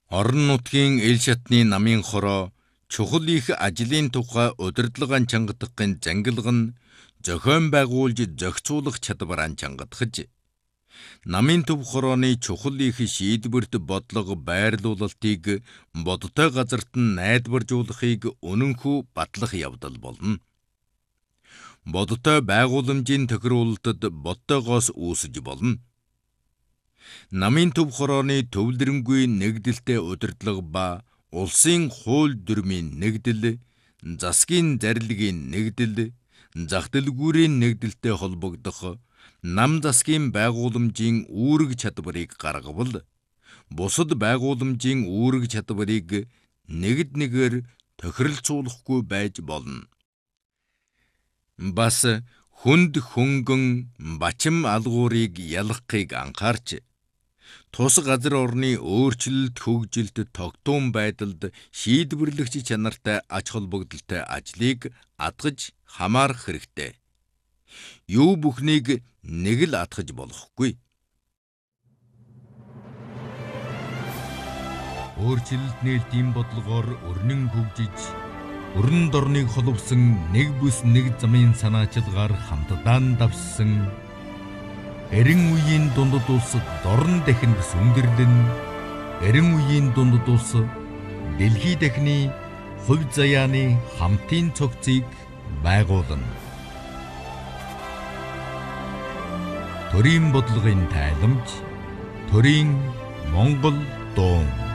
Орон нутгийн эл шатны намын хороо чухал их ажлын тухай удирдлагын чангадахын зангилга нь зохион байгуулж зохицуулах чадвараа чангадахж намын төв хорооны чухал их шийдвэрт бодлого байрлуулалтыг бодтой газарт нь найдваржуулахыг үнэнхүү батлах явдал болно. Бодтой байгууламжийн тохируулалтад боттойгоос үүсэж болно. Намын төв хорооны төвлөрөнгүй нэгдэлтэй удирдлага ба улсын хууль дүрмийн нэгдэл, засгийн зарилгын нэгдэл, зах дэлгүүрийн нэгдэлтэй холбогдох нам засгийн байгууламжийн үүрэг чадварыг гаргавал бусад байгууламжийн үүрэг чадварыг нэгд нэгээр тохиролцуулахгүй байж болно. Бас хүнд хөнгөн бачим алгуурыг ялгахыг анхаарч тус газар орны өөрчлөлт хөгжилд тогтун байдалд шийдвэрлэгч чанартай ач холбогдолтой ажлыг атгаж хамаарах хэрэгтэй. Юу бүхнийг нэг л атгаж болохгүй. Өөрчлөлт нээлтийн бодлогоор өрнөн хөгжиж, өрн дорныг холбосон нэг бүс нэг замын санаачилгаар хамтдаа давссан эрен үеийн дундад улс дорн дахинд сүндэрлэн, эрен үеийн дундад улс дэлхий дахины хувь заяаны хамтын цогцыг байгуулна. Төрийн бодлогын тайламж, төрийн Монгол дуун.